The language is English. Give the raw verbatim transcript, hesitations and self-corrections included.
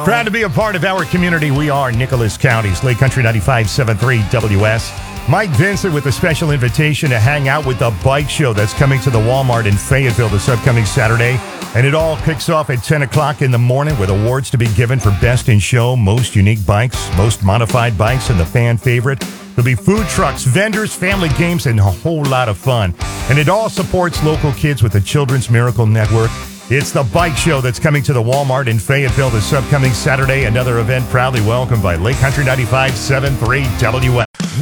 Proud to be a part of our community. We are Nicholas County's Lake Country ninety-five point seven three W S. Mike Vincent with a special invitation to hang out with the bike show that's coming to the Walmart in Fayetteville this upcoming Saturday. And it all kicks off at ten o'clock in the morning with awards to be given for best in show, most unique bikes, most modified bikes, and the fan favorite. There'll be food trucks, vendors, family games, and a whole lot of fun. And it all supports local kids with the Children's Miracle Network. It's the bike show that's coming to the Walmart in Fayetteville this upcoming Saturday. Another event proudly welcomed by Lake Country ninety-five point seven three W S.